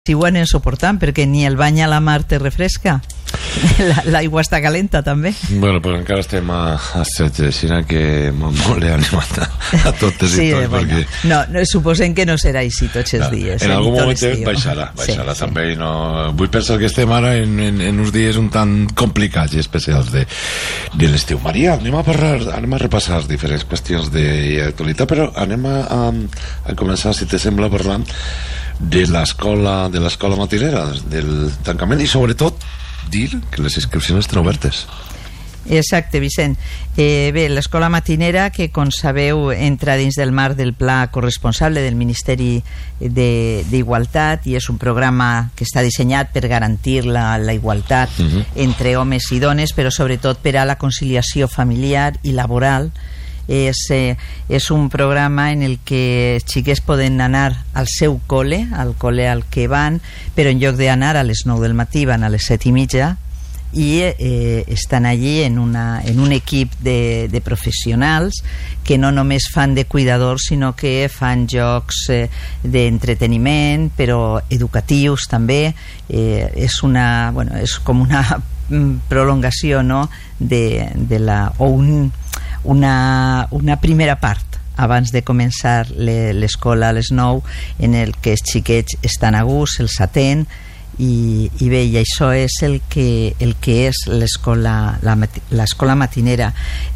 si ho anem suportant, perquè ni el bany a la mar te refresca, l'aigua està calenta també. Bueno, però encara estem a 7, així que molt animat a totes sí, i tots, bueno, perquè... no, suposem que no serà així tots els dies. En algun moment baixarà sí, també, sí. No... Vull pensar que estem ara en uns dies un tant complicats i especials de l'estiu. Maria, anem a repassar diferents qüestions d'actualitat, però anem a començar, si te sembla, parlant de l'escola matinera, del tancament, i sobretot dir que les inscripcions estan obertes. Exacte, Vicent. Bé, l'escola matinera, que com sabeu entra dins del marc del pla corresponsable del Ministeri d'Igualtat, i és un programa que està dissenyat per garantir la igualtat entre homes i dones, però sobretot per a la conciliació familiar i laboral. És un programa en el que els xiquets poden anar al seu col·le, al col·le al que van, però en lloc d'anar a les 9 del matí van a les 7:30, i estan allí en un equip de professionals que no només fan de cuidadors, sinó que fan jocs d'entreteniment, però educatius també. És com una prolongació, no?, una primera part abans de començar l'escola a les 9, en el que els xiquets estan a gust, els atén, i bé, i això és el que és l'escola matinera.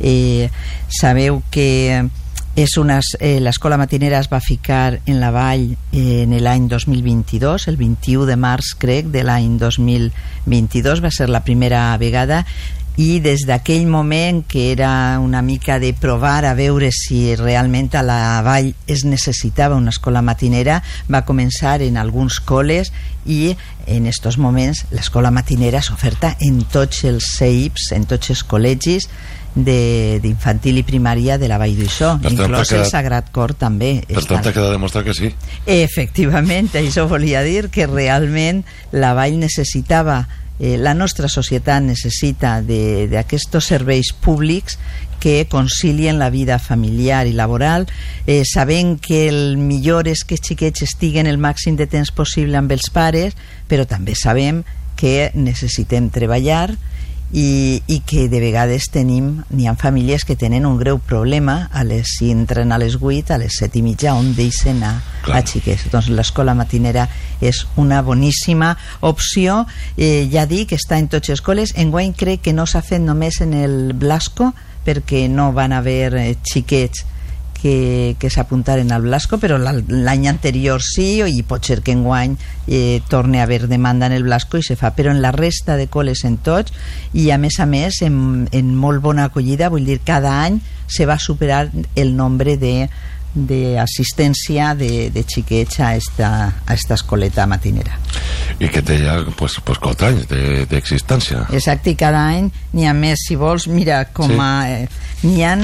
Sabeu que l'escola matinera es va ficar en la vall en l'any 2022, el 21 de març, crec, de l'any 2022 va ser la primera vegada, i des d'aquell moment, que era una mica de provar a veure si realment a la vall es necessitava una escola matinera, va començar en alguns col·les, i en estos moments l'escola matinera s'oferta en tots els CEIPs, en tots els col·legis d'infantil i primària de la Vall d'Uixó, inclòs el Sagrat Cor també. Per tant, ha quedat demostrat que sí. Efectivament, això volia dir que realment la Vall necessitava, la nostra societat necessita d'aquests serveis públics que concilien la vida familiar i laboral, sabent que el millor és que els xiquets estiguen el màxim de temps possible amb els pares, però també sabem que necessitem treballar, i que de vegades n'hi ha famílies que tenen un greu problema si entren a les 8, a les 7:30, on deixen a xiquets. Doncs l'escola matinera és una boníssima opció. Ja dic, està en tots els col·les. Enguany crec que no s'ha fet només en el Blasco, perquè no van haver xiquets que s'apuntaren al Blasco, però l'any anterior sí, i pot ser que enguany torni a haver demanda en el Blasco i se fa, però en la resta de col·les en tots, i a més en molt bona acollida. Vull dir, cada any se va superar el nombre d'assistència de xiquets a esta escoleta matinera. I que té ja 4 anys d'existència. Exacte, i cada any n'hi ha més, si vols. Mira, n'hi ha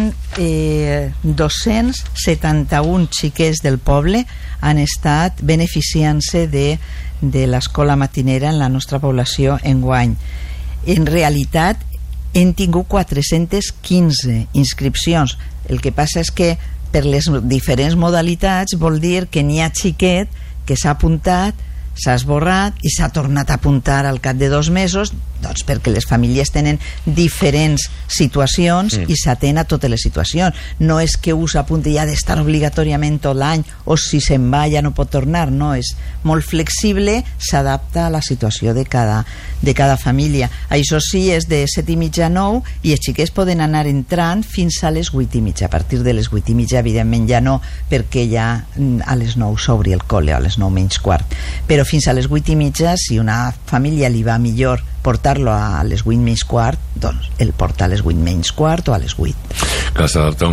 271 xiquets del poble han estat beneficiant-se de l'escola matinera en la nostra població enguany. En realitat hem tingut 415 inscripcions. El que passa és que per les diferents modalitats vol dir que n'hi ha xiquet que s'ha apuntat, s'ha esborrat i s'ha tornat a apuntar al cap de 2 mesos, doncs perquè les famílies tenen diferents situacions i s'atén a totes les situacions. No és que un s'apunti i ha d'estar obligatòriament tot l'any, o si se'n va ja no pot tornar, no, és molt flexible, s'adapta a la situació de cada família. Això sí, és de 7:30 a 9, i els xiquets poden anar entrant fins a les 8:30. A partir de les 8:30 evidentment ja no, perquè ja a les 9 s'obri el col·le, a les 9 menys quart, però fins a les 8:30, si una família li va millor portar-lo a les 8 menys quart, doncs el porta a les 8 menys quart o a les 8. Que s'adapta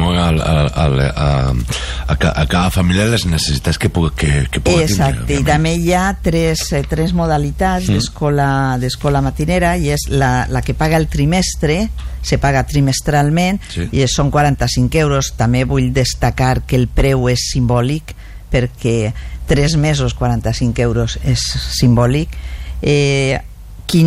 a cada família les necessitats que pugui tindre. Exacte, i també hi ha tres modalitats d'escola matinera, i és la que paga el trimestre, se paga trimestralment, i són 45 euros. També vull destacar que el preu és simbòlic, perquè 3 mesos 45 euros és simbòlic. qui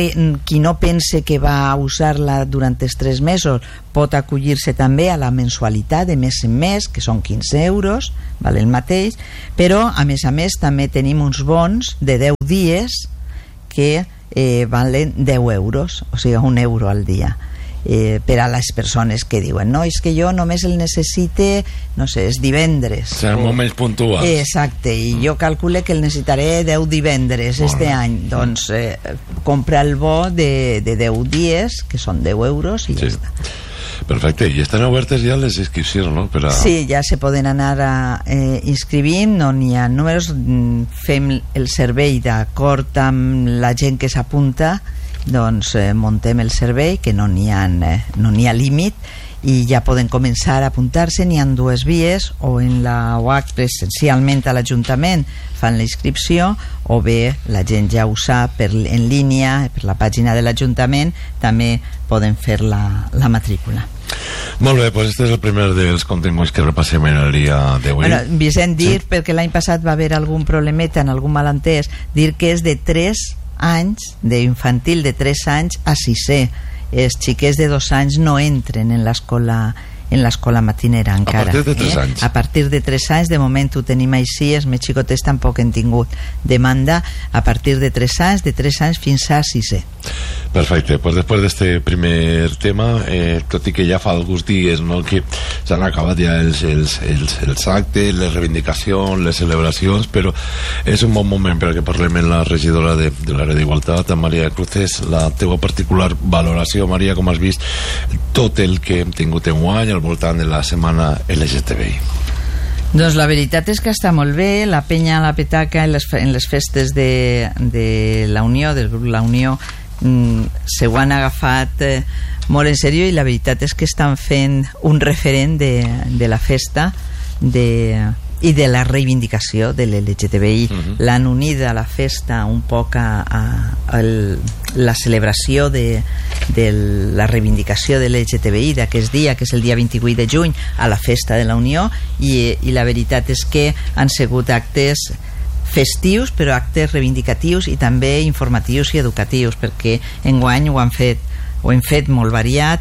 no pense que va usar-la durant els 3 mesos pot acollir-se també a la mensualitat de mes en mes, que són 15 euros, val el mateix, però a més també tenim uns bons de 10 dies que valen 10 euros, o sigui, 1 euro al dia. Per a les persones que diuen no, és que jo només el necessite, no sé, és divendres. Serà moments puntuals. Exacte, i jo calcule que el necessitaré 10 divendres este any. Doncs compra el bo de 10 dies, que són 10 euros, i ja està. Perfecte, i estan obertes ja les inscripcions, no? Sí, ja se poden anar inscrivint, no n'hi ha números, fem el servei d'acord amb la gent que s'apunta, doncs muntem el servei, que no n'hi ha límit, i ja poden començar a apuntar-se. N'hi ha 2 vies, o en la UAC presencialment a l'Ajuntament fan la inscripció, o bé la gent ja ho sap en línia, per la pàgina de l'Ajuntament també poden fer la matrícula. Molt bé, doncs este és el primer dels continguts que repassem en el dia d'avui. Vicent, dir, perquè l'any passat va haver algun problemeta en algun malentès, dir que és de 3 anys, d'infantil de 3 anys a 6è. Els xiquets de 2 anys no entren en l'escola matinera encara. A partir de 3 anys. A partir de 3 anys, de moment ho tenim així, els més xicotets tampoc han tingut demanda, a partir de 3 anys, de 3 anys fins a 6è. Perfecte, pues després d'este primer tema, tot i que ja fa alguns dies, no, que s'han acabat ja els actes, les reivindicacions, les celebracions, però és un bon moment perquè parlem amb la regidora de l'àrea d'Igualtat, amb Maria Cruces, la teua particular valoració, Maria, com has vist tot el que hem tingut en guany al voltant de la setmana LGTBI. Doncs la veritat és que està molt bé. La penya a la petaca en les festes de la Unió, del grup La Unió, se ho han agafat molt en sèrio, i la veritat és que estan fent un referent de la festa i de la reivindicació de l'LGTBI. L'han unida a la festa un poc a la celebració de la reivindicació de l'LGTBI d'aquest dia, que és el dia 28 de juny, a la festa de la Unió, i la veritat és que han sigut actes festius, però actes reivindicatius i també informatius i educatius, perquè enguany ho hem fet molt variat.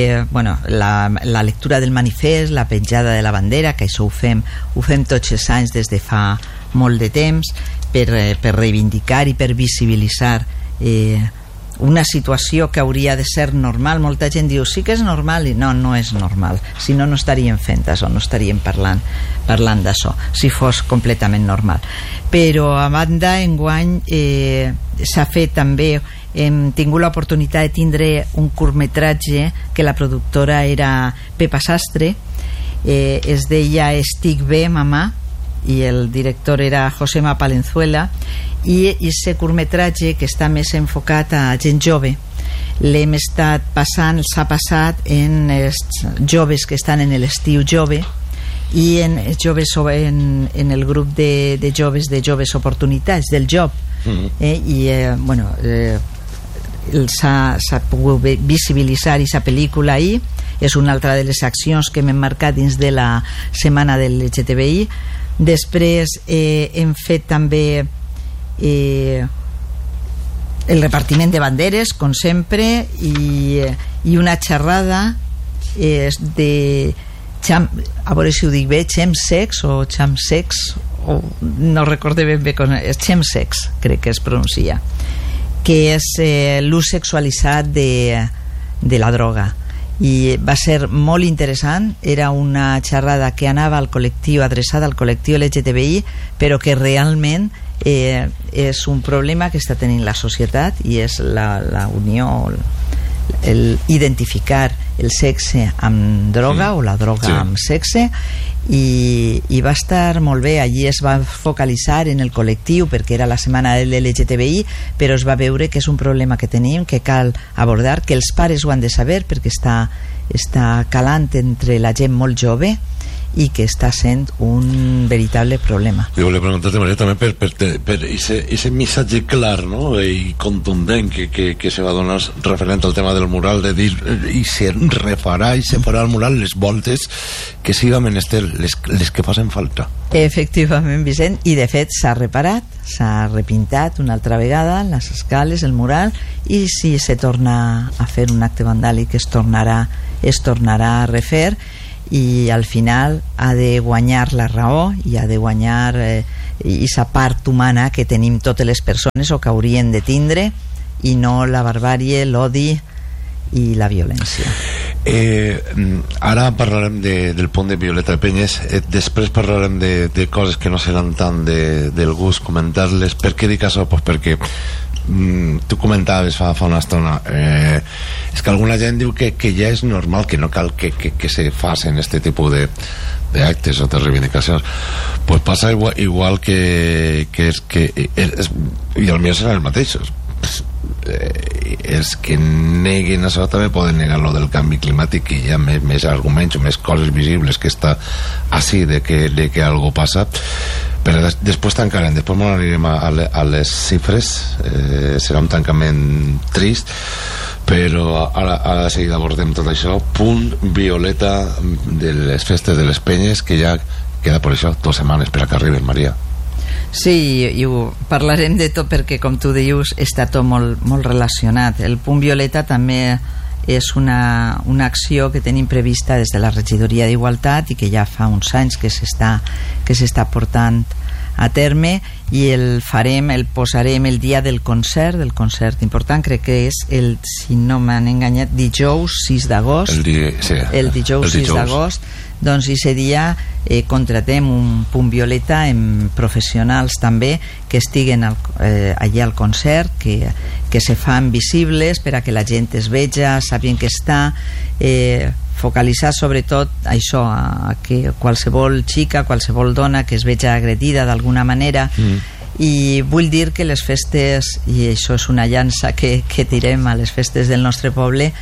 La lectura del manifest, la penjada de la bandera, que això ho fem tots els anys des de fa molt de temps, per reivindicar i per visibilitzar una situació que hauria de ser normal. Molta gent diu sí que és normal, i no és normal, si no estaríem fent això, no estaríem parlant d'això si fos completament normal. Però a banda, enguany s'ha fet també, hem tingut l'oportunitat de tindre un curtmetratge que la productora era Pepa Sastre, es deia Estic bé, mamà, i el director era Josema Palenzuela, i aquest curtmetratge, que està més enfocat a gent jove, l'hem estat passant, s'ha passat en els joves que estan en l'estiu jove, i en joves, en el grup de joves oportunitats, del job. S'ha pogut visibilitzar aquesta pel·lícula ahir. És una altra de les accions que hem marcat dins de la setmana de l'LGTBI. Després hem fet també el repartiment de banderes, com sempre, i una xerrada de a veure si ho dic bé, chemsex o chamsex, no recorde ben bé com és, chemsex crec que es pronuncia, que és l'ús sexualitzat de la droga, i va ser molt interessant. Era una xerrada que anava al col·lectiu, adreçada al col·lectiu LGTBI, però que realment és un problema que està tenint la societat, i és la unió, el identificar el sexe amb droga o la droga amb sexe, i va estar molt bé. Allí es va focalitzar en el col·lectiu perquè era la setmana de l'LGTBI, però es va veure que és un problema que tenim, que cal abordar, que els pares ho han de saber perquè està calant entre la gent molt jove, i que està sent un veritable problema. Jo volia preguntar-te, Maria, també per ese missatge clar, no?, i contundent que se va donar referent al tema del mural, de dir, i se refarà i se farà el mural les voltes que siga menester, les que facin falta. Efectivament, Vicent, i de fet s'ha reparat, s'ha repintat una altra vegada les escales, el mural, i si se torna a fer un acte vandàlic es tornarà a refer, i al final ha de guanyar la raó i ha de guanyar aquesta part humana que tenim totes les persones o que haurien de tindre, i no la barbàrie, l'odi i la violència. Ara parlarem del pont de Violeta de Penyes, després parlarem de coses que no seran tant del gust comentar-les. Per què dic això? Pues perquè tu comentaves fa una estona, és que alguna gent diu que ja és normal, que no cal que se facin este tipus d'actes o de reivindicacions. Pues passa igual que i el millor seran els mateixos. Els que neguen això també poden negar lo del canvi climàtic, i hi ha més arguments o més coses visibles que està així de que algo passa. Però després tancarem, després m'anirem a les xifres. Serà un tancament trist, però ara de seguida abordem tot això. Punt violeta de les festes de les Penyes, que ja queda per això 2 setmanes per a que arriben, Maria. Sí, i ho parlarem de tot perquè, com tu dius, està tot molt relacionat. El punt violeta també és una acció que tenim prevista des de la Regidoria d'Igualtat i que ja fa uns anys que s'està portant a terme, i el posarem el dia del concert important, crec que és si no m'han enganyat, dijous 6 d'agost. El dijous 6 d'agost. Doncs aquest dia contratem un punt violeta amb professionals també que estiguen allà al concert, que se fan visibles per a que la gent es veja, sàpien que està, focalitzar sobretot això, que qualsevol xica, qualsevol dona que es veja agredida d'alguna manera. I vull dir que les festes, i això és una llança que tirem a les festes del nostre poble,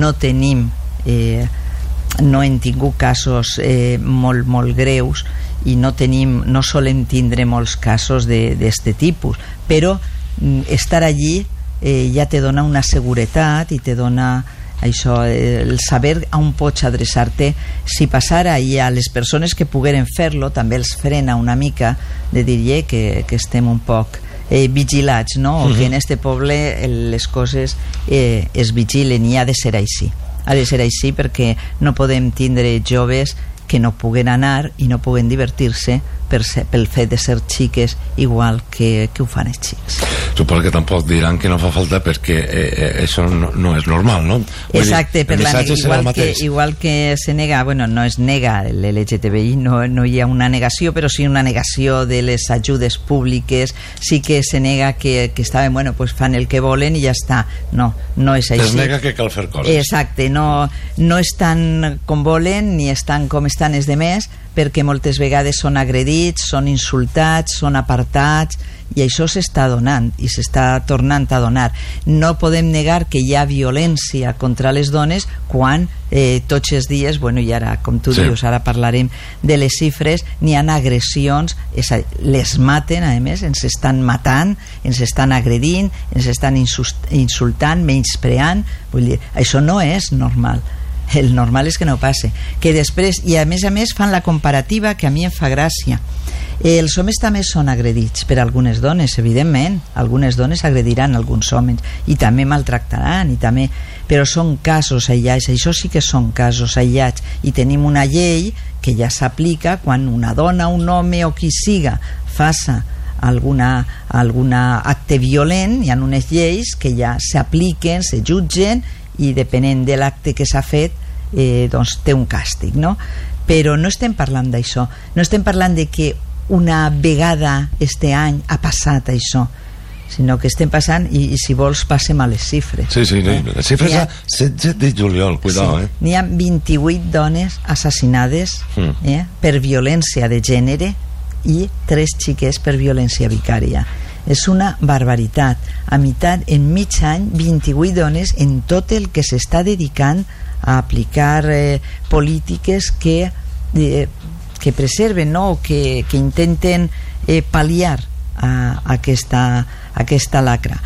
no hem tingut casos molt greus, i no solem tindre molts casos d'aquest tipus, però estar allí ja te dona una seguretat i te dona això, el saber a on pots adreçar-te. Si passara i a les persones que pogueren fer-lo també els frena una mica de dir que estem un poc vigilats, no? O que en este poble les coses es vigilen, i ha de ser així. Ha de ser així perquè no podem tindre joves que no puguen anar i no puguen divertir-se pel fet de ser xiques igual que ho fan els xics. Suposo que tampoc diran que no fa falta perquè això no és normal, no? Exacte, igual que se nega, bueno, no es nega l'LGTBI, no hi ha una negació, però sí una negació de les ajudes públiques, sí que se nega que estaven, bueno, pues fan el que volen i ja està. No és així. Es nega que cal fer coses. Exacte, no estan com volen ni estan com estan els demés, perquè moltes vegades són agredits, són insultats, són apartats, i això s'està donant i s'està tornant a donar. No podem negar que hi ha violència contra les dones quan tots els dies, bueno, i ara, com tu dius, ara parlarem de les xifres, n'hi ha agressions, les maten, a més, ens estan matant, ens estan agredint, ens estan insultant, menyspreant. Vull dir, això no és normal. El normal és que no passe, que després, i a més fan la comparativa que a mi em fa gràcia. Els homes també són agredits per algunes dones, evidentment. Algunes dones agrediran alguns homes i també maltractaran, però són casos aïllats. Això sí que són casos aïllats, i tenim una llei que ja s'aplica quan una dona, un home o qui siga faça alguna acte violent. Hi ha unes lleis que ja s'apliquen, se jutgen, i depenent de l'acte que s'ha fet doncs té un càstig, no? Però no estem parlant d'això, no estem parlant de que una vegada este any ha passat això, sinó que estem passant, i si vols passem a les xifres. Sí, les xifres a 16 de juliol, cuidado. N'hi ha 28 dones assassinades per violència de gènere i 3 xiquets per violència vicària. És una barbaritat. En mig any, 28 dones en tot el que s'està dedicant a aplicar polítiques que preserven, no? que intenten pal·liar aquesta lacra.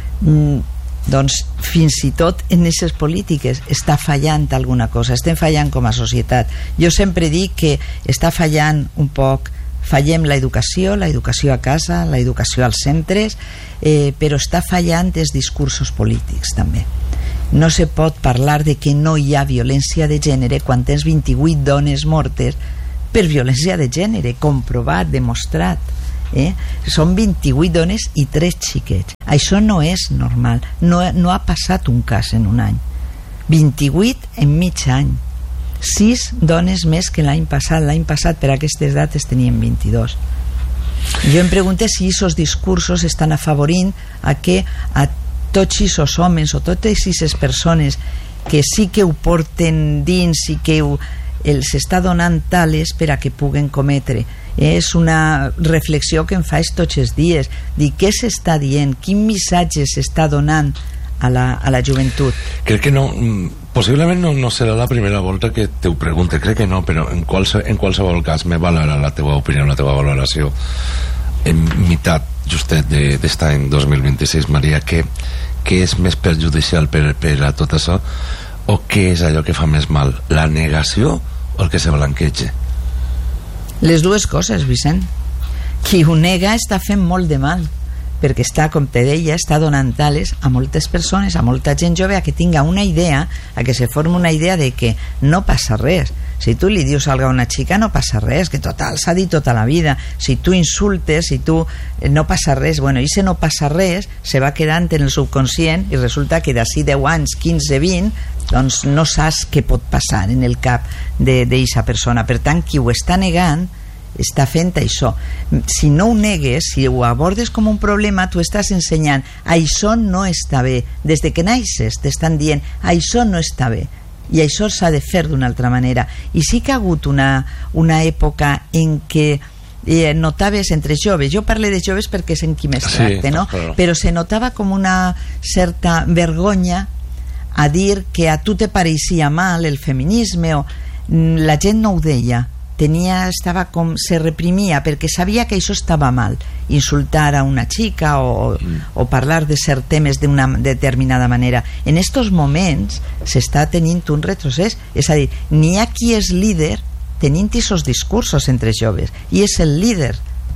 Doncs fins i tot en aquestes polítiques està fallant alguna cosa, estem fallant com a societat. Jo sempre dic que està fallant un poc, fallem l'educació a casa, l'educació als centres, però està fallant els discursos polítics també. No se pot parlar de que no hi ha violència de gènere quan tens 28 dones mortes per violència de gènere, comprovat, demostrat. Són 28 dones i 3 xiquets. Això no és normal, no ha passat un cas en un any. 28 en mig any, 6 dones més que l'any passat per aquestes dates tenien 22. Jo em pregunto si aquests discursos estan afavorint a que a tots aquests homes o totes aquestes persones que sí que ho porten dins i que els està donant tales per a que puguen cometre. És una reflexió que em faig tots els dies, dir què s'està dient, quin missatge s'està donant a la joventut. Crec que no, possiblement no serà la primera volta que te ho pregunte, crec que no, però en qualsevol cas me valerà la teva opinió, la teva valoració. En meitat justet d'est any 2026, Maria, què és més perjudicial per a tot això, o què és allò que fa més mal, la negació o el que se blanqueja? Les dues coses, Vicent. Qui ho nega està fent molt de mal, perquè està, com te deia, està donant tales a moltes persones, a molta gent jove, a que tinga una idea, a que se formi una idea de que no passa res. Si tu li dius algo a una xica no passa res, que total s'ha dit tota la vida. Si tu insultes, si tu no passa res, bueno, i si no passa res se va quedant en el subconscient i resulta que d'ací 10 anys, 15, 20 doncs no saps què pot passar en el cap d'aquesta persona. Per tant, qui ho està negant està fent això. Si no ho negues, si ho abordes com un problema, tu estàs ensenyant això no està bé. Des de que naixes t'estan dient això no està bé i això s'ha de fer d'una altra manera. I sí que ha hagut una època en què notaves entre joves, jo parlo de joves perquè és en qui més tracte, no? Però se notava com una certa vergonya a dir que a tu te pareixia mal el feminisme, o la gent no ho deia, estava com, se reprimia perquè sabia que això estava mal, insultar a una xica o parlar de certs temes d'una determinada manera. En estos moments s'està tenint un retrocés, és a dir, n'hi ha qui és líder tenint aquests discursos entre joves i és el líder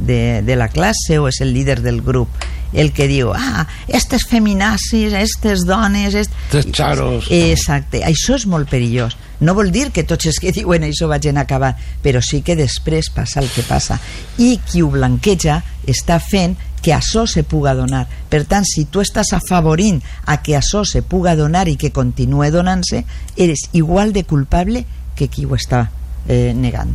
de la classe o és el líder del grup el que diu, estes feminazis, estes dones, estes xaros. Exacte, això és molt perillós. No vol dir que tots els que diuen això vagin a acabar, però sí que després passa el que passa. I qui ho blanqueja està fent que això se puga donar. Per tant, si tu estàs afavorint a que això se puga donar i que continue donant-se, eres igual de culpable que qui ho està negant.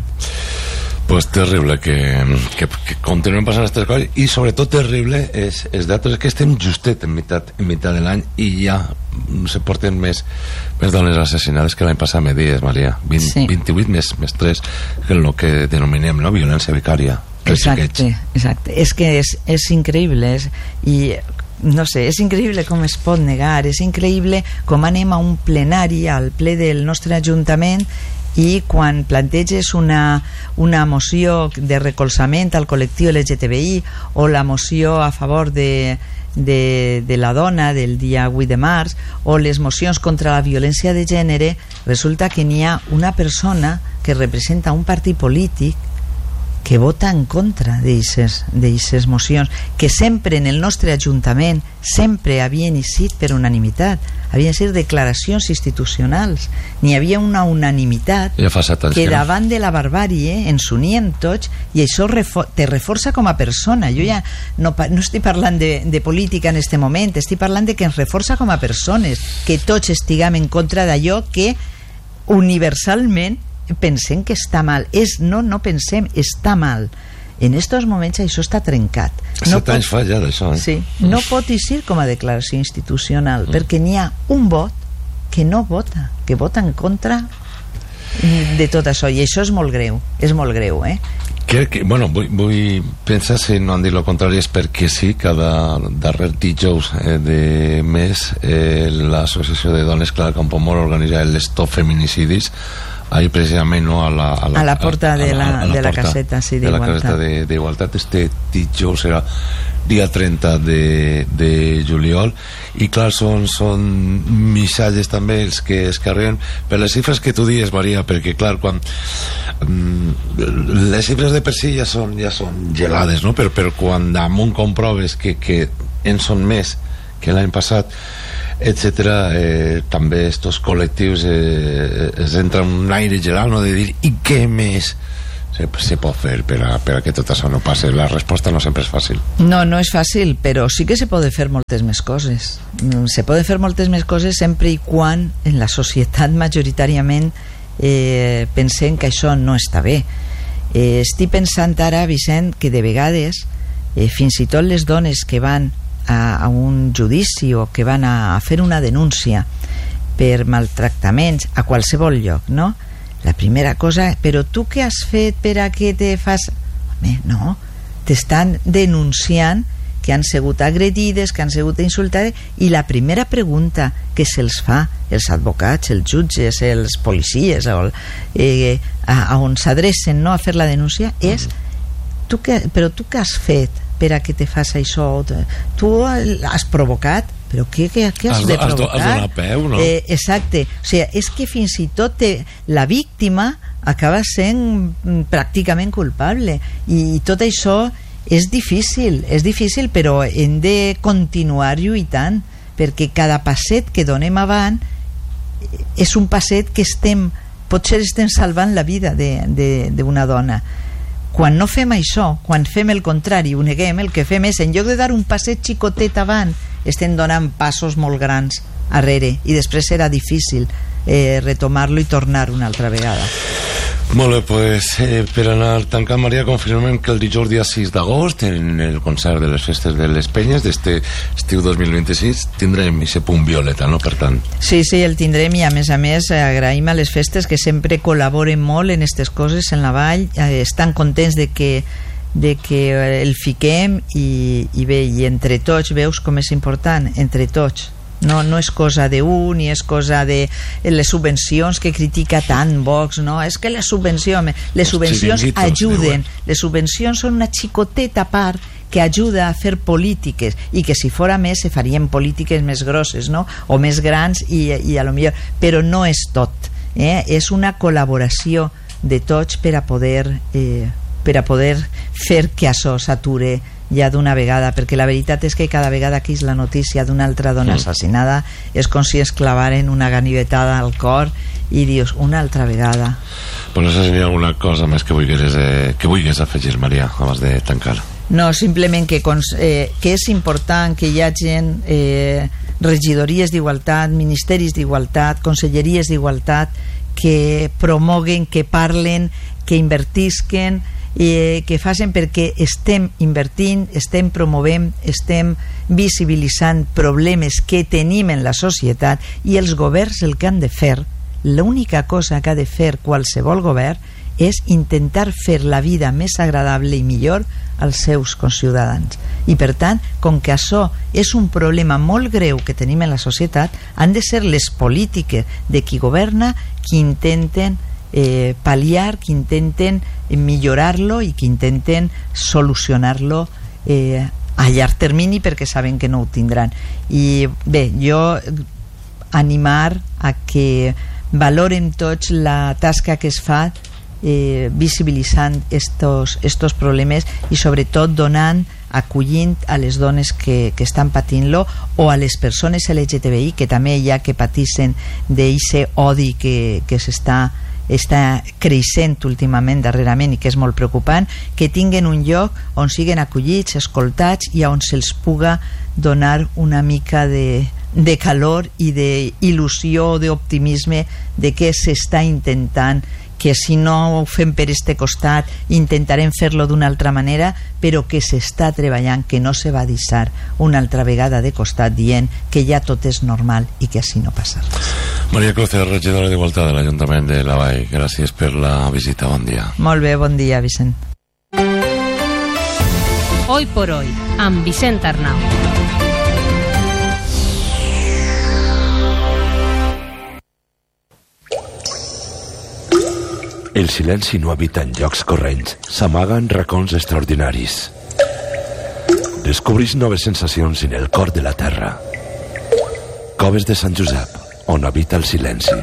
Pues terrible que continuen passant aquestes coses i sobretot terrible és datos que estem justet en meitat de l'any i ja se porten més dones assassinades que l'any passat medies, Maria. 28 més 3 que el que denominem, no? Violència vicària. Exacte. És que és increïble i no sé, és increïble com es pot negar, és increïble com anem a un plenari, al ple del nostre Ajuntament, i quan planteges una moció de recolzament al col·lectiu LGTBI o la moció a favor de la dona del dia 8 de març o les mocions contra la violència de gènere, resulta que n'hi ha una persona que representa un partit polític que vota en contra d'aquestes mocions, que sempre en el nostre Ajuntament sempre havien eixit per unanimitat, havien de ser declaracions institucionals, n'hi havia una unanimitat que davant de la barbàrie ens unien tots i això te reforça com a persona. Jo ja no estic parlant de política en este moment, estic parlant de que ens reforça com a persones, que tots estiguem en contra d'allò que universalment pensem que està mal. No pensem, està mal. En estos moments això està trencat. 7 anys fa ja d'això, Sí, no pot eixir com a declaració institucional perquè n'hi ha un vot que no vota, que vota en contra de tot això, i això és molt greu, Bueno, vull pensar, si no han dit el contrari és perquè sí, cada darrer dijous de mes l'associació de dones Clara Campoamor organitza el Stop Feminicidis ahí precisament, no, a la porta de la caseta, sí, de la caseta d'Igualtat. Este dijous serà dia 30 de juliol, i clar, són missatges també els que arriben per les xifres que tu dies, Maria, perquè clar, quan les xifres de per si ja són gelades, no? Però quan damunt comproves que en són més que l'any passat, etcètera, també estos col·lectius es entra un aire gelat, no?, de dir, i què més se pot fer per a que tot això no passi? La resposta no sempre és fàcil. No és fàcil, però sí que se poden fer moltes més coses. Se poden fer moltes més coses sempre i quan en la societat majoritàriament pensem que això no està bé. Estic pensant ara, Vicent, que de vegades fins i tot les dones que van a un judici o que van a fer una denúncia per maltractaments a qualsevol lloc, no? La primera cosa, però tu què has fet per a què te fas... Home, no, t'estan denunciant que han sigut agredides, que han sigut insultades, i la primera pregunta que se'ls fa els advocats, els jutges, els policies, a on s'adrecen, no, a fer la denúncia, és però tu què has fet per a què te fas això? Tu has provocat? Però què has de provocar? Has donat peu, no? Exacte. O sigui, és que fins i tot la víctima acaba sent pràcticament culpable, i tot això és difícil, però hem de continuar lluitant, perquè cada passet que donem avant és un passet que potser estem salvant la vida d'una dona. Quan no fem això, quan fem el contrari, ho neguem, el que fem és, en lloc de dar un passet xicotet avant, estem donant passos molt grans arrere, i després serà difícil retomar-lo i tornar una altra vegada. Molt bé, pues, per anar tancant, Maria, confirmem que el dijous dia 6 d'agost, en el concert de les festes de les Penyes d'este estiu 2026, tindrem aquest punt violeta, no? Per tant. Sí, el tindrem, i a més agraïm a les festes que sempre col·laboren molt en aquestes coses en la vall, estan contents de que el fiquem, i bé, i entre tots, veus com és important, entre tots. No és cosa d'un, ni és cosa de les subvencions que critica tant Vox, no? És que les subvencions ajuden, les subvencions són una xicoteta part que ajuda a fer polítiques, i que si fora més se farien polítiques més grosses, no? O més grans, i a lo millor, però no és tot, és una col·laboració de tots per a poder fer que això s'ature ja d'una vegada, perquè la veritat és que cada vegada que és la notícia d'una altra dona assassinada és com si es clavaren una ganivetada al cor i dius, una altra vegada. Però no sé si hi ha alguna cosa més que vulguis afegir, Maria, abans de tancar. No, simplement que és important que hi hagi regidories d'igualtat, ministeris d'igualtat, conselleries d'igualtat, que promoguen, que parlen, que invertisquen, que facin, perquè estem invertint, estem promovent, estem visibilitzant problemes que tenim en la societat, i els governs el que han de fer, l'única cosa que ha de fer qualsevol govern és intentar fer la vida més agradable i millor als seus conciutadans. I per tant, com que això és un problema molt greu que tenim en la societat, han de ser les polítiques de qui governa qui intenten pal·liar, que intenten millorar-lo i que intenten solucionar-lo a llarg termini, perquè saben que no ho tindran. I bé, jo animar a que valoren tots la tasca que es fa visibilitzant estos problemes, i sobretot acollint a les dones que estan patint-lo, o a les persones LGTBI, que també hi ha que pateixen d'aquest odi que està creixent últimament, darrerament, i que és molt preocupant, que tinguen un lloc on siguin acollits, escoltats, i on se'ls puga donar una mica de calor i d'il·lusió, d'optimisme de què s'està intentant, que si no ho fem per este costat intentarem fer-lo d'una altra manera, però que s'està treballant, que no se va deixar una altra vegada de costat dient que ja tot és normal i que així no passa res. Maria Clocer, regidora d'Igualtat de l'Ajuntament de La Vall, gràcies per la visita, bon dia. Molt bé, bon dia, Vicent. Hoy por hoy, amb Vicent Arnau. El silenci no habita en llocs corrents, s'amaga en racons extraordinaris. Descobrís noves sensacions en el cor de la terra. Coves de Sant Josep, on habita el silenci.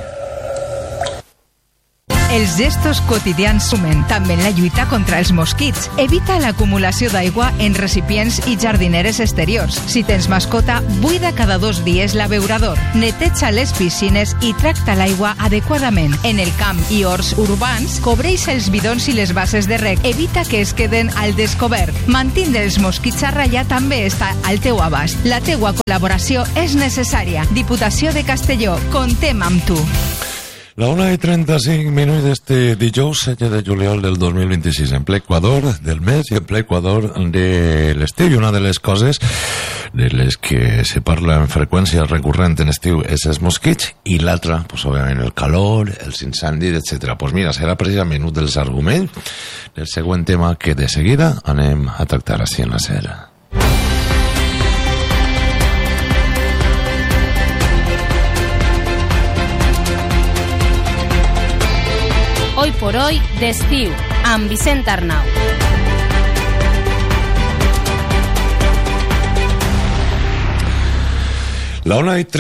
Els gestos quotidians sumen també en la lluita contra els mosquits. Evita l'acumulació d'aigua en recipients i jardineres exteriors. Si tens mascota, buida cada 2 dies l'abeurador. Neteja les piscines i tracta l'aigua adequadament. En el camp i horts urbans, cobreix els bidons i les bases de reg. Evita que es queden al descobert. Mantindre els mosquits a ratlla també està al teu abast. La teua col·laboració és necessària. Diputació de Castelló, comptem amb tu. La 1:35 d'este dijous 7 de juliol del 2026, en ple Equador del mes i en ple Equador de l'estiu. I una de les coses de les que se parla en freqüència recurrent en estiu és els mosquits, i l'altra, pues, òbviament, el calor, els incendis, etc. Pues mira, serà precisament un dels arguments del següent tema que de seguida anem a tractar així en la SER. Hoy por hoy d'estiu, amb Vicent Arnau. La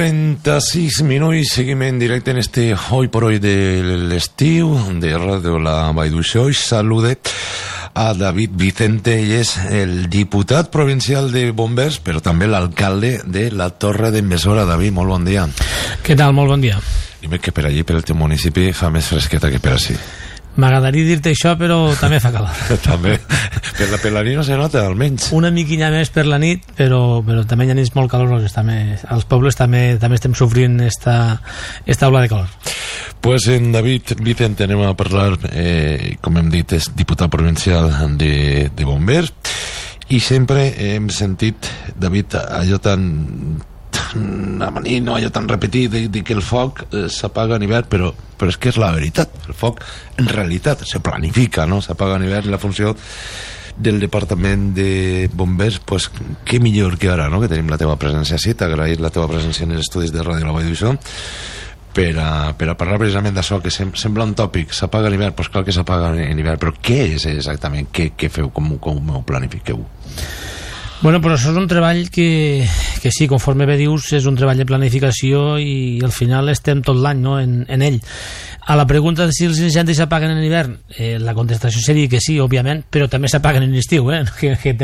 1:36 i seguim en directe en este Hoy por Hoy de l'estiu de Radio La Vall d'Uixó. Salude a David Vicente, ell és el diputat provincial de Bombers, però també l'alcalde de la Torre d'en Besora. David, molt bon dia. Què tal? Molt bon dia. Dime que per allí, per el teu municipi, fa més fresqueta que per ací. M'agradaria dir-te això, però també fa calor. També. Per la nit no se nota, almenys. Una miquilla més per la nit, però també hi ha nits molt caloroses. Els pobles també estem sofrint esta ola de calor. Pues en David Vicente anem a parlar, com hem dit, és diputat provincial de Bombers, i sempre hem sentit, David, allò tan amanit, no, allò tan repetit de que el foc s'apaga en hivern, però és que és la veritat. El foc en realitat se planifica, no? S'apaga en hivern. La funció del Departament de Bombers, pues què millor que ara, no?, que tenim la teva presència així. T'agraïm la teva presència en els estudis de Ràdio La Vall d'Uixó per a parlar precisament d'això, que sembla un tòpic. S'apaga en hivern, pues clar que s'apaga en hivern, però què és exactament? Què feu? Com ho planifiqueu? Bueno, però això és un treball que sí, conforme bé dius, és un treball de planificació, i al final estem tot l'any, no?, en ell. A la pregunta de si els incendis s'apaguen en hivern, la contestació seria que sí, òbviament, però també s'apaguen en estiu, que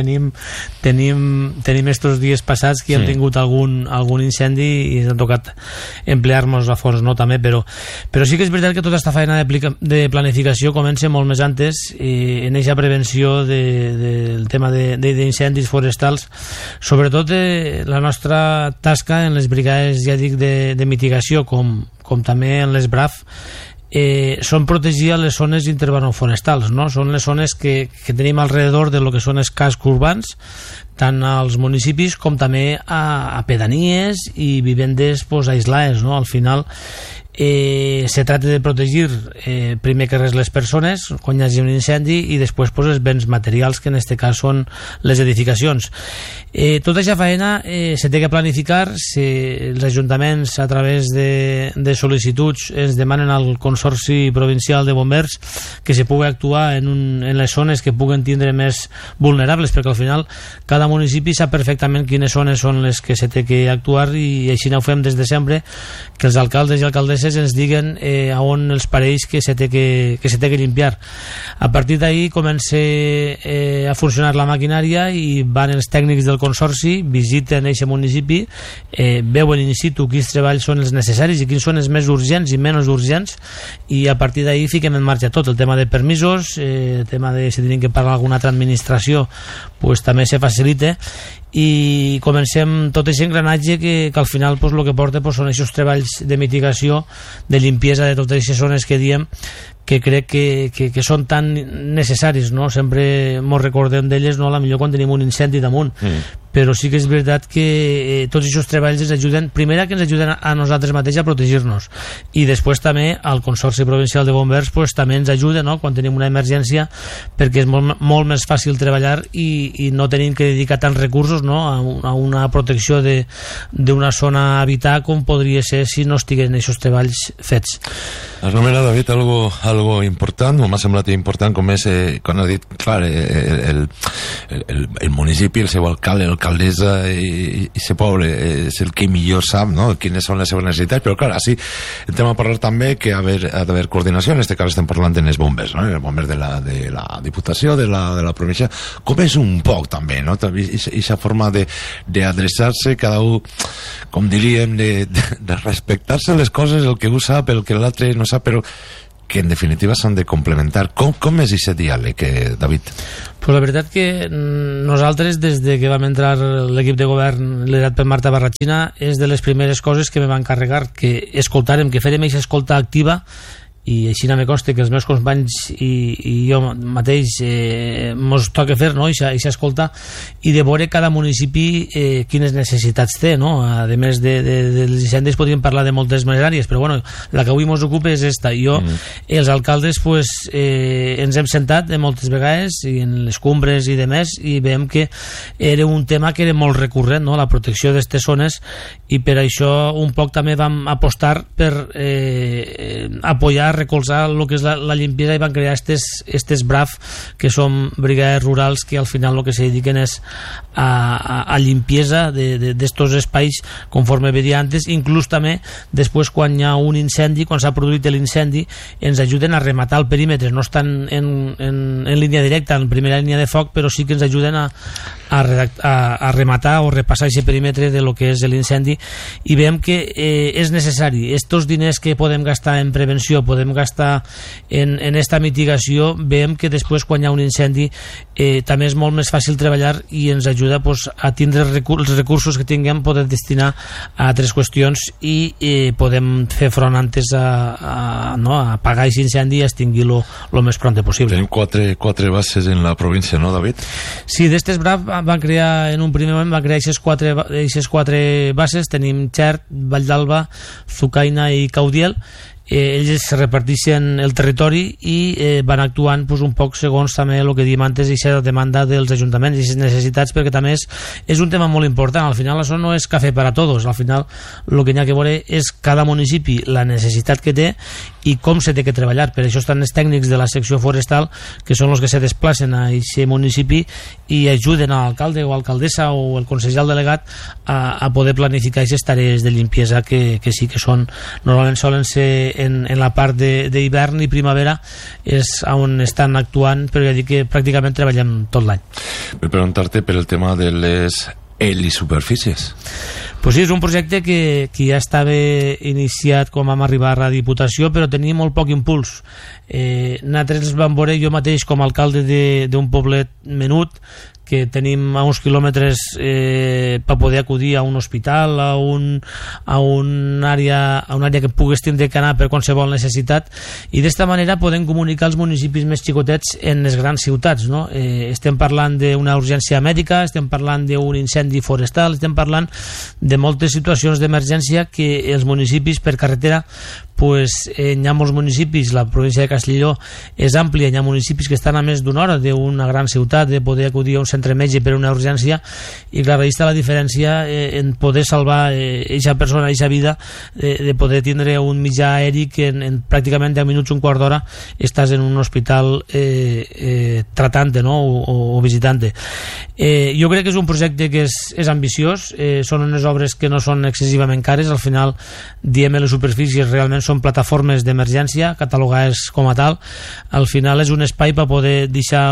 tenim estos dies passats que hem tingut algun incendi i ens ha tocat emplear-nos a fons, no?, també, però sí que és veritat que tota aquesta feina de planificació comença molt més antes, en aquesta prevenció del tema d'incendis forestals, sobretot la nostra tasca en les brigades, ja dic, de mitigació, com també en les BRAF, són protegir les zones interurbanofforestals, no? Són les zones que tenim alrededor de lo que són els cascs urbans, tant als municipis com també a pedanies i vivendes aislades, no? Al final se tracta de protegir primer que res les persones quan hi hagi un incendi, i després els béns materials, que en aquest cas són les edificacions. Tota aquesta feina se té que planificar. Els ajuntaments, a través de sol·licituds, ens demanen al Consorci Provincial de Bombers que se pugui actuar en les zones que puguen tindre més vulnerables, perquè al final cada municipi sap perfectament quines zones són les que se té que actuar, i així ho fem des de sempre, que els alcaldes i alcaldesses ens diguen a on els pareix que se té que limpiar. A partir d'ahí comença a funcionar la maquinària, i van els tècnics del consorci, visiten aquest municipi, veuen in situ quins treballs són els necessaris i quins són els més urgents i menys urgents, i a partir d'ahí fiquem en marxa tot el tema de permisos, el tema de si tenim que parlar alguna altra administració, pues també se facilita, i comencem tot aquest engranatge que al final el que porta són aquests treballs de mitigació, de limpiesa de totes aquestes zones que diem, que crec que són tan necessaris, no? Sempre mos recordem d'elles, no? A la millor quan tenim un incendi damunt, però sí que és veritat que tots aquests treballs ens ajuden, primer que ens ajuden a nosaltres mateixos a protegir-nos, i després també al Consorci Provincial de Bombers també ens ajuda, no?, quan tenim una emergència, perquè és molt més fàcil treballar i no tenim que dedicar tants recursos, no?, a una protecció d'una zona a habitar, com podria ser si no estiguen aquests treballs fets. Has nomenat, David, algo algo important, m'ha semblat important, com és, quan ha dit, clar, el municipi, el seu alcalde, l'alcaldessa i el poble és el que millor sap, no?, quines són les seves necessitats, però clar, així entrem a parlar també que ha d'haver coordinació. En aquest cas estem parlant de els bombers, no?, els bombers de la Diputació, de la província, com és un poc també, no?, aquesta forma d'adreçar-se cada un, com diríem, de respectar-se les coses, el que un sap, el que l'altre no sap, però que en definitiva s'han de complementar. Com és aquest diàleg, David? Pues la veritat que nosaltres, des de que vam entrar l'equip de govern liderat per Marta Barratxina, és de les primeres coses que me van encarregar, que escoltàrem, que fèrem aquesta escolta activa, i així no me consta que els meus companys i jo mateix mos toca fer, no?, aquesta escolta, i de veure cada municipi quines necessitats té, no? A més dels incendis podríem parlar de moltes més àrees, però bueno, la que avui mos ocupa és esta. Jo, els alcaldes, pues, ens hem sentat de moltes vegades i en les cumbres i de més, i veiem que era un tema que era molt recurrent, no?, la protecció d'aquestes zones, i per això un poc també vam apostar per apoyar, recolzar el que és la limpiesa, i van crear estes BRAF, que són brigades rurals, que al final el que se dediquen és a limpiesa d'estos espais, conforme veia antes. Inclús també després, quan hi ha un incendi, quan s'ha produït l'incendi, ens ajuden a rematar el perímetre. No estan en línia directa, en primera línia de foc, però sí que ens ajuden a rematar o repassar aquest perímetre de lo que és l'incendi, i veiem que és necessari. Estos diners que podem gastar en prevenció, podem gastar en esta mitigació, veiem que després, quan hi ha un incendi, també és molt més fàcil treballar, i ens ajuda, pues, a tindre els recursos que tinguem, poder destinar a altres qüestions, i podem fer front antes a apagar aquest incendi i extingir-lo el més pront possible. Tenim quatre bases en la província, no, David? Sí, d'estes BRAF van crear, en un primer moment van crear aquestes quatre bases. Tenim Xert, Vall d'Alba, Zucaina i Caudiel. Ells se reparteixen el territori i van actuant, pues, un poc segons també el que diem antes, aquesta demanda dels ajuntaments i aquestes necessitats, perquè també és un tema molt important. Al final això no és cafè per a tots, al final el que hi ha que veure és cada municipi, la necessitat que té i com se té que treballar. Per això estan els tècnics de la secció forestal, que són els que se desplacen a aquest municipi i ajuden a l'alcalde o alcaldessa o el consellal delegat a poder planificar aquestes tarees de limpiesa, que sí que són, normalment solen ser en la part d'hivern i primavera, és on estan actuant, però ja dic que pràcticament treballem tot l'any. Per preguntar-te per el tema de les helisuperfícies. Pues sí, és un projecte que ja estava iniciat quan vam arribar a la Diputació, però tenia molt poc impuls. Nosaltres vam veure, jo mateix com a alcalde d'un poblet menut, que tenim a uns quilòmetres per poder acudir a un hospital, a una àrea que pugues tindre que anar per qualsevol necessitat, i d'esta manera podem comunicar els municipis més xicotets en les grans ciutats, no? Estem parlant d'una urgència mèdica, estem parlant d'un incendi forestal, estem parlant de moltes situacions d'emergència que els municipis per carretera, pues, hi ha molts municipis, la província de Castelló és àmplia, hi ha municipis que estan a més d'una hora d'una gran ciutat, de poder acudir a un centre metge per una urgència, i clar, ahí està la diferència en poder salvar aquesta persona, aquesta vida, de poder tindre un mitjà aeri que en pràcticament 10 minuts, un quart d'hora, estàs en un hospital tratant-te, no?, o visitant-te. Jo crec que és un projecte que és ambiciós, són unes obres que no són excessivament cares, al final diem les superfícies realment són plataformes d'emergència catalogades com a tal. Al final és un espai per poder deixar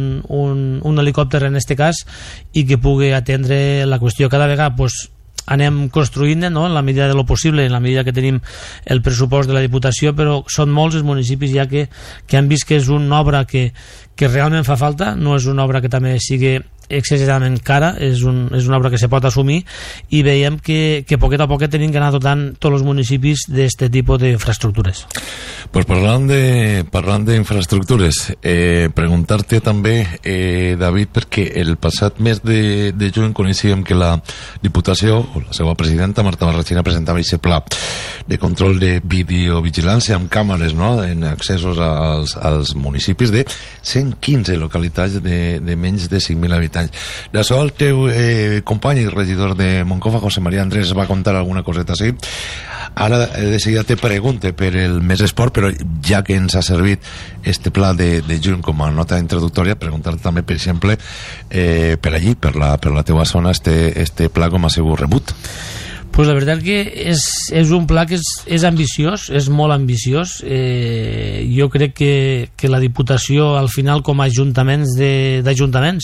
un helicòpter en este cas, i que pugui atendre la qüestió. Cada vegada pues, anem construint, no?, en la medida de lo possible, en la medida que tenim el pressupost de la Diputació, però són molts els municipis ja que han vist que és una obra que realment fa falta, no és una obra que també sigui excessivament cara, és una obra que se pot assumir, i veiem que poquet a poquet tenim que anar dotant tots els municipis d'aquest tipus d'infraestructures. Pues parlant d'infraestructures, preguntar-te també, David, perquè el passat mes de juny coneixíem que la Diputació, o la seva presidenta, Marta Barratxina, presentava aquest pla de control de videovigilància amb càmeres, no?, en accessos als municipis de 115 localitats de menys de 5.000 habitants. anys. D'això el teu company i regidor de Moncofa, José María Andrés, va contar alguna coseta així. Ara de seguida te pregunte per el Més Esport, però ja que ens ha servit este pla de juny com a nota introductòria, preguntar-te també, per exemple, per allí, per la teua zona, este pla com ha sigut rebut. Pues la veritat que és un pla que és ambiciós, és molt ambiciós. Jo crec que la Diputació, al final, com a d'ajuntaments,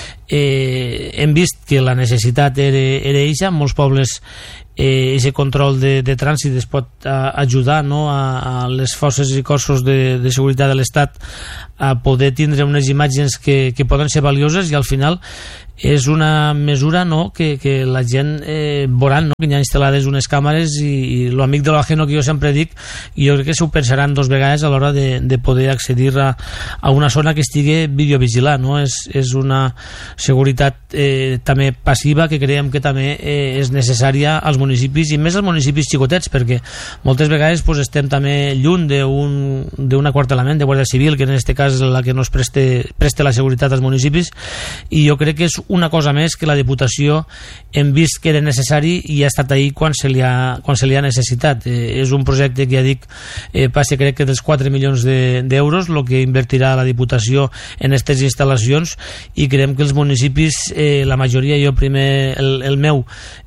hem vist que la necessitat era eixa. En molts pobles aquest control de trànsit es pot ajudar, no, a les forces i cossos de seguretat de l'Estat a poder tindre unes imatges que poden ser valioses, i al final és una mesura, no, que la gent veuran, no, que hi ha instal·lades unes càmeres, i lo amic de lo ajeno que jo sempre dic, jo crec que s'ho pensaran dos vegades a l'hora de poder accedir a una zona que estigui videovigilant, no? És una seguretat també passiva, que creiem que també és necessària als municipis, i més als municipis xicotets, perquè moltes vegades pues, estem també lluny d'un acuartelament de Guàrdia Civil, que en aquest cas és la que nos presta la seguretat als municipis, i jo crec que és una cosa més que la Diputació hem vist que era necessari i ha estat ahí quan se li ha necessitat. És un projecte que ja dic passa, crec que dels 4 milions d'euros el que invertirà la Diputació en aquestes instal·lacions, i creiem que els municipis, la majoria, jo primer el meu,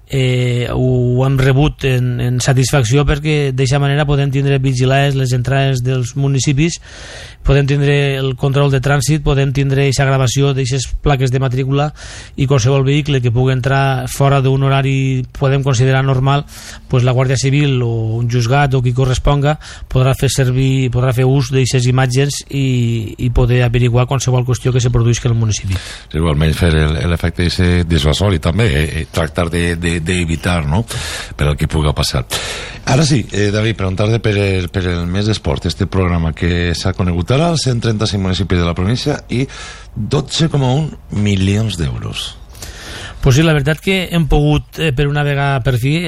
ho hem rebut en satisfacció, perquè d'aquesta manera podem tindre vigilades les entrades dels municipis, podem tindre el control de trànsit, podem tindre aquesta gravació d'aquestes plaques de matrícula, i qualsevol vehicle que pugui entrar fora d'un horari podem considerar normal, pues la Guàrdia Civil o un juzgat o qui corresponga podrà fer ús d'aquestes imatges i poder averiguar qualsevol qüestió que se produïsca al municipi. Sí, almenys fer l'efecte dissuasori també, tractar d'evitar, no?, per al que pugui passar. Ara sí, David, preguntar-te per el Més Esport, este programa que s'ha conegut ara als 135 municipis de la província i 12,1 milions d'euros. Pues sí, la veritat que hem pogut, per una vegada per fi,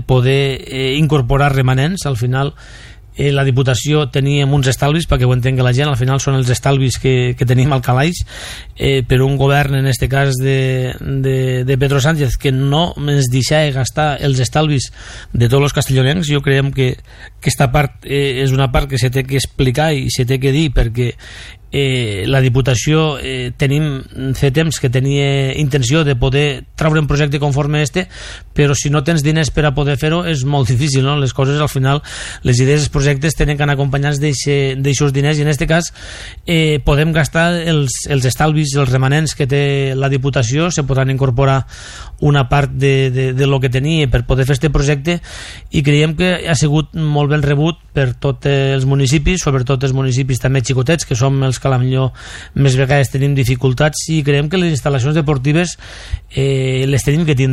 poder incorporar remanents. Al final la Diputació teníem uns estalvis, perquè ho entengui la gent, al final són els estalvis que tenim al calaix, per un govern, en este cas de Pedro Sánchez, que no ens deixava gastar els estalvis de tots els castellonencs. Jo creiem que aquesta part és una part que se té que explicar i se té que dir, perquè la Diputació fa temps que tenia intenció de poder treure un projecte conforme este, però si no tens diners per a poder fer-ho és molt difícil, no? Les coses, al final, les idees, els projectes tenen que anar acompanyats d'aixos diners, i en aquest cas podem gastar els estalvis, els remanents que té la Diputació, se podran incorporar una part de lo que tenia per poder fer este projecte, i creiem que ha sigut molt ben rebut per tots els municipis, sobretot els municipis també xicotets, que som els que a la millor més vegades tenim dificultats, i creiem que les instal·lacions deportives les tenim que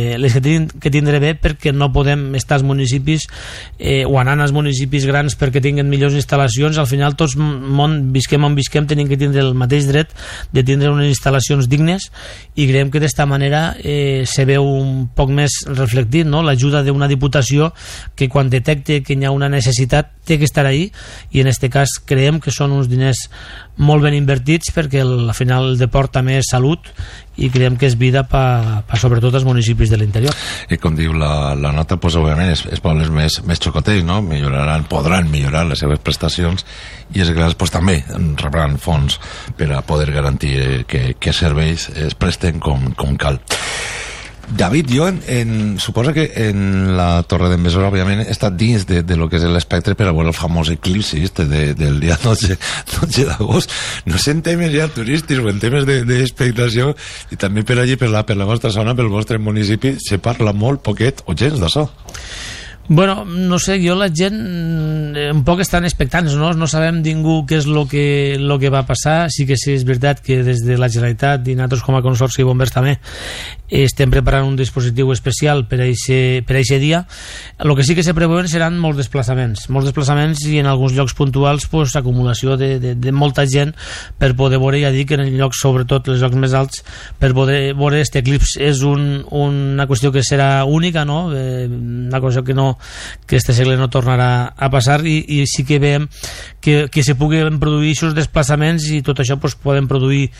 tindre bé, perquè no podem estar als municipis o anar als municipis grans perquè tinguen millors instal·lacions. Al final tots visquem on visquem, tenim que tindre el mateix dret de tindre unes instal·lacions dignes, i creiem que d'esta manera se veu un poc més reflectit, no?, l'ajuda d'una Diputació que quan detecte que hi ha una necessitat té que estar ahí, i en este cas creiem que són uns diners molt ben invertits, perquè al final el deport també és salut, i creiem que és vida sobretot als municipis de l'interior. I com diu la nota, pues, òbviament els pobles més xocotets, no?, podran millorar les seves prestacions, i els grans pues, també rebran fons per a poder garantir que serveis es presten com cal. David, jo suposo que en la Torre d'en Besora, òbviament, he estat dins de lo que és l'espectre per a veure el famós eclipsi del dia 12 d'agost. No sé en temes ja turístics o en temes d'expectació, i també per allí, per la vostra zona, pel vostre municipi, se parla molt poquet o gens d'això. Bueno, no sé, la gent un poc estan expectants, no sabem ningú què és el que va passar. Sí que sí, és veritat que des de la Generalitat i nosaltres com a Consorci de Bombers també estem preparant un dispositiu especial per a aquest dia. El que sí que se preveuen seran molts desplaçaments, i en alguns llocs puntuals pues, acumulació de molta gent per poder veure, ja dic, en llocs, sobretot els llocs més alts, per poder veure aquest eclipsi. És una qüestió que serà única, no? Una qüestió que no que este segle no tornarà a passar, i sí que veiem que se puguen produir aquests desplaçaments, i tot això pues, poden produir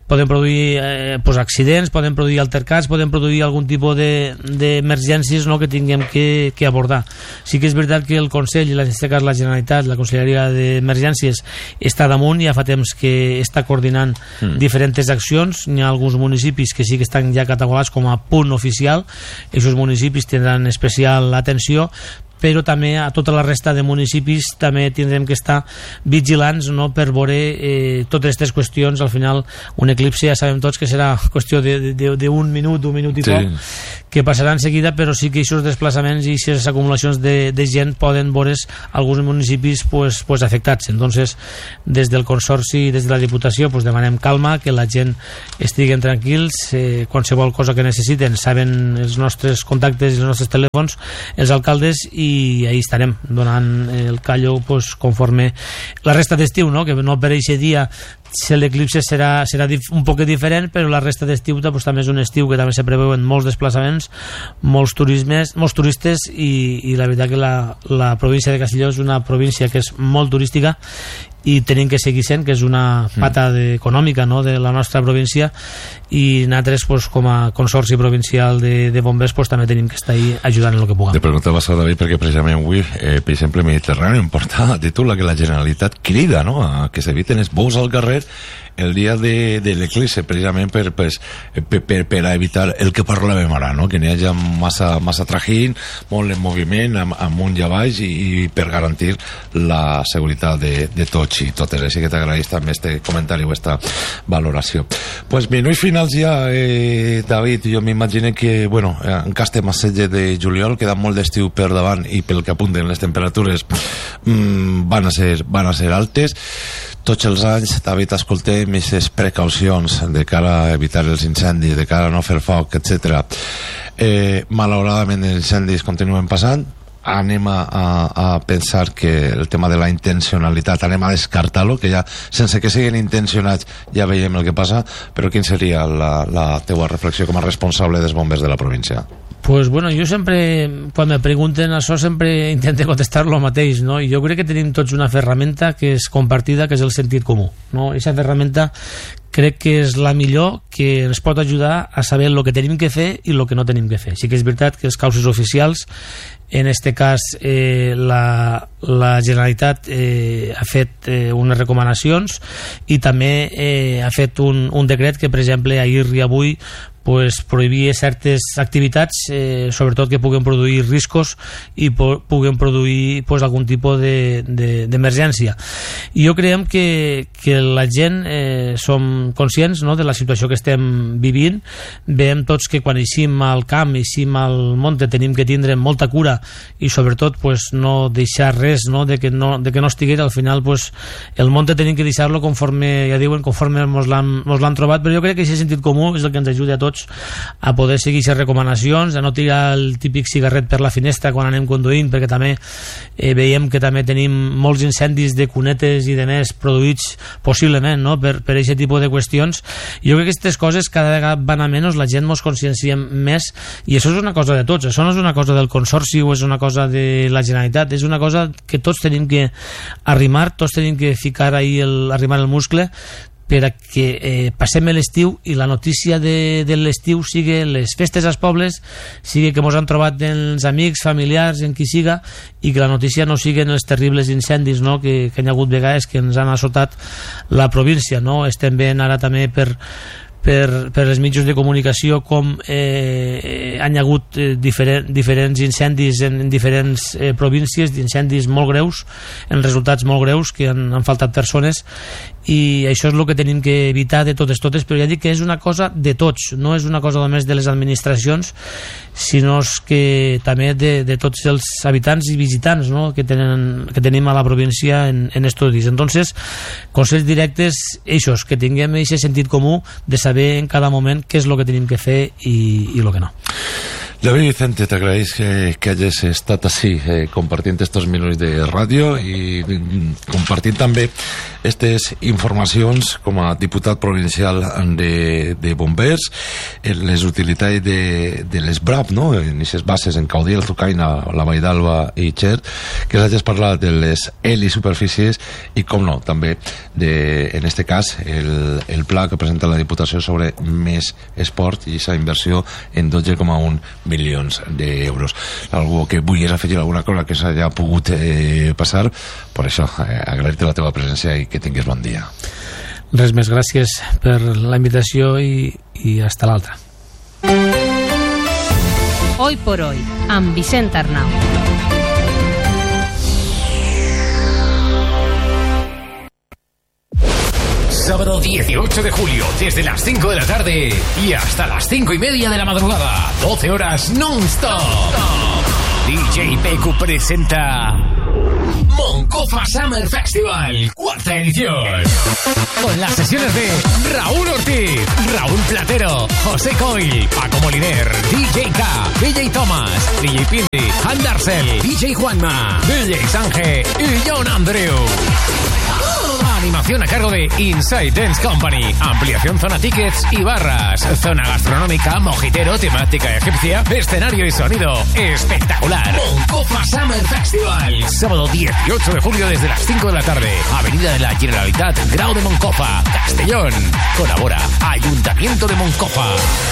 pues, accidents, poden produir altercats, poden produir algun tipus d'emergències, no?, que tinguem que abordar. Sí que és veritat que el Consell, i en aquest cas la Generalitat, la Conselleria d'Emergències, està damunt, ja fa temps que està coordinant diferents accions. N'hi ha alguns municipis que sí que estan ja catalogats com a punt oficial, aquests municipis tindran especial atenció, però també a tota la resta de municipis també tindrem que estar vigilants, no?, per veure totes aquestes qüestions. Al final un eclipse ja sabem tots que serà qüestió d'un minut i poc, que passarà en seguida, però sí que aquests desplaçaments i aquestes acumulacions de gent poden veure's alguns municipis pues afectats. Entonces, des del Consorci i des de la Diputació pues demanem calma, que la gent estiguen tranquils, qualsevol cosa que necessiten saben els nostres contactes i els nostres telèfons, els alcaldes, i ahí estarem donant el callo pues, conforme la resta d'estiu, no?, que no per aquest dia l'eclipse serà un poc diferent, però la resta d'estiu pues, també és un estiu que també se preveuen molts desplaçaments, molts turistes, i la veritat que la província de Castelló és una província que és molt turística, i tenim que seguir sent, que és una pata econòmica, no?, de la nostra província, i nosaltres pues, com a Consorci Provincial de Bombers pues, també tenim que estar ahí ajudant en el que puguem. Te preguntava a David perquè precisament avui, per exemple, Mediterrani em porta a títol que la Generalitat crida, no?, a que s'eviten els bous al carrer el dia de l'eclipse, precisament per a evitar el que parlàvem ara, no?, que n'hi hagi massa trajín, molt en moviment, amunt i avall, i per garantir la seguretat de tots i totes. Així que t'agraeix també este comentari o esta valoració. Pues minuts finals ja, David. Jo m'imagino que, bueno, encara estem a 16 de juliol, queda molt d'estiu per davant, i pel que apunten les temperatures van a ser altes. Tots els anys, David, escoltem aquestes precaucions de cara a evitar els incendis, de cara a no fer foc, etc. Malauradament els incendis continuen passant. Anem a pensar que el tema de la intencionalitat anem a descartar-lo, que ja sense que siguin intencionats ja veiem el que passa, però quin seria la teua reflexió com a responsable dels bombers de la província? Pues bueno, jo sempre, quan me pregunten això, sempre intento contestar lo mateix, no? I jo crec que tenim tots una ferramenta que és compartida, que és el sentit comú, no? Aquesta ferramenta crec que és la millor, que ens pot ajudar a saber el que tenim que fer i el que no tenim que fer. Sí que és veritat que els causes oficials, en este cas la Generalitat ha fet unes recomanacions, i també ha fet un decret que, per exemple, ahir i avui pues, prohibia certes activitats, sobretot que puguen produir riscos i puguen produir pues, algun tipus d'emergència. I jo creiem que la gent som conscients, no?, de la situació que estem vivint. Veiem tots que quan eixim al camp, eixim al monte, tenim que tindre molta cura, i sobretot pues, no deixar res, no?, de que no estigués. Al final pues, el monte tenim que deixar-lo conforme, ja diuen, conforme mos l'han trobat, però jo crec que aquest sentit comú és el que ens ajuda a tots a poder seguir aquestes recomanacions, a no tirar el típic cigarret per la finestra quan anem conduint, perquè també veiem que també tenim molts incendis de cunetes i de més produïts possiblement, no?, per aquest tipus de qüestions. Jo crec que aquestes coses cada vegada van a menys, la gent mos conscienciem més, i això és una cosa de tots, això no és una cosa del Consorci o és una cosa de la Generalitat, és una cosa que tots tenim que arrimar, tots tenim que ficar ahí arrimar el muscle, per a que passem l'estiu i la notícia de l'estiu sigui les festes als pobles, sigui que mos han trobat els amics, familiars, en qui siga, i que la notícia no siguin els terribles incendis, no?, que hi ha hagut vegades que ens han assotat la província, no? Estem veient ara també per els mitjans de comunicació com han hagut diferents incendis en diferents províncies, incendis molt greus, en resultats molt greus, que han faltat persones, i això és el que tenim que evitar de totes, però ja dic que és una cosa de tots, no és una cosa només de les administracions, sinó que també de tots els habitants i visitants, no?, que tenim a la província en estudis. Entonces, consells directes, eixos, que tinguem aquest sentit comú de saber en cada moment què és el que tenim que fer i el que no. David Vicente, t'agraeix que hagis estat així compartint estos minuts de ràdio i compartint també aquestes informacions com a diputat provincial de bombers, les utilitats de les BRAP, no? En aquestes bases en Caudiel, Zucaina, la Vall d'Alba i Xert, que hagis parlat de les helisuperfícies i, com no, també en este cas el pla que presenta la Diputació sobre més esport i aquesta inversió en 12,1 milions d'euros. Algú que vulguis afegir alguna cosa que s'hagi pogut passar, per això agrair-te la teva presència i que tinguis bon dia. Res més, gràcies per la invitació i hasta l'altra. Hoy por hoy, amb Vicent Arnau. Sábado 18 de julio, desde las 5 de la tarde y hasta las 5:30 de la madrugada. 12 horas non-stop. DJ PQ presenta Moncofa Summer Festival, 4ª edición. Con las sesiones de Raúl Ortiz, Raúl Platero, José Coil, Paco Moliner, DJ K, DJ Thomas, DJ Pindi, Andersel, DJ Juanma, DJ Sange y John Andreu. Animación a cargo de Inside Dance Company. Ampliación zona tickets y barras. Zona gastronómica, mojitero, temática egipcia, escenario y sonido espectacular. Moncofa Summer Festival. Sábado 18 de julio desde las 5 de la tarde. Avenida de la Generalitat, Grau de Moncofa, Castellón. Colabora Ayuntamiento de Moncofa.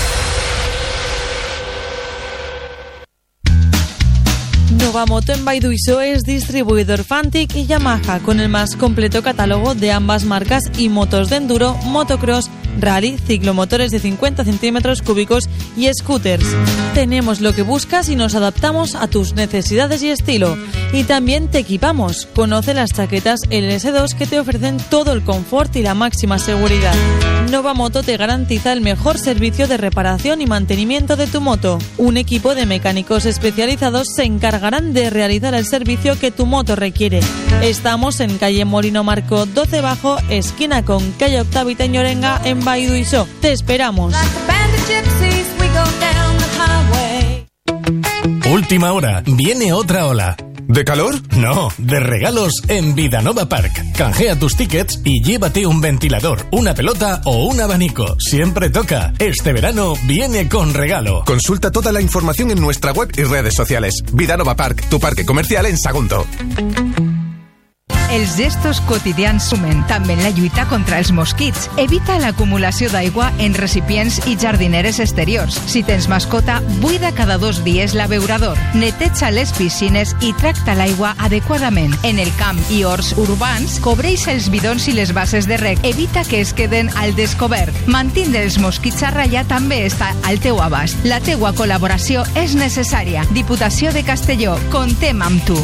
Novamoto en Baiduiso es distribuidor Fantic y Yamaha con el más completo catálogo de ambas marcas y motos de enduro, motocross, rally, ciclomotores de 50 centímetros cúbicos y scooters. Tenemos lo que buscas y nos adaptamos a tus necesidades y estilo. Y también te equipamos. Conoce las chaquetas LS2 que te ofrecen todo el confort y la máxima seguridad. Novamoto te garantiza el mejor servicio de reparación y mantenimiento de tu moto. Un equipo de mecánicos especializados se encargarán de realizar el servicio que tu moto requiere. Estamos en calle Molino Marco 12 Bajo, esquina con calle Octavita Ñorenga en Baiduiso. Te esperamos. Última hora, viene otra ola. ¿De calor? No, de regalos en Vidanova Park. Canjea tus tickets y llévate un ventilador, una pelota o un abanico. Siempre toca. Este verano viene con regalo. Consulta toda la información en nuestra web y redes sociales. Vidanova Park, tu parque comercial en Sagunto. Els gestos quotidians sumen també en la lluita contra els mosquits. Evita l'acumulació d'aigua en recipients i jardineres exteriors. Si tens mascota, buida cada 2 dies l'abeurador. Neteja les piscines i tracta l'aigua adequadament. En el camp i horts urbans, cobreix els bidons i les bases de reg. Evita que es queden al descobert. Mantindre els mosquits a ratlla també està al teu abast. La teua col·laboració és necessària. Diputació de Castelló, contem amb tu.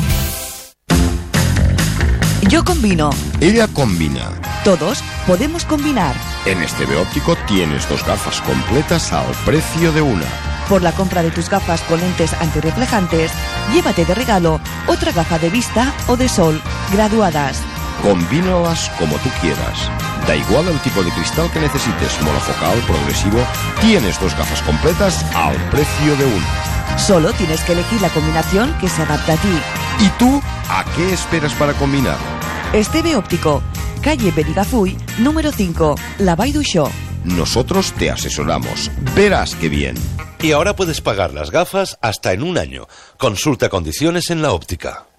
Yo combino. Ella combina. Todos podemos combinar. En Esteve Óptico tienes 2 gafas completas al precio de una. Por la compra de tus gafas con lentes antirreflejantes, llévate de regalo otra gafa de vista o de sol graduadas. Combínalas como tú quieras. Da igual el tipo de cristal que necesites, monofocal, progresivo, tienes 2 gafas completas al precio de una. Solo tienes que elegir la combinación que se adapta a ti. ¿Y tú a qué esperas para combinar? Esteve Óptico, calle Benigazuy, número 5, La Baiduiso. Nosotros te asesoramos. Verás qué bien. Y ahora puedes pagar las gafas hasta en 1 año. Consulta condiciones en la óptica.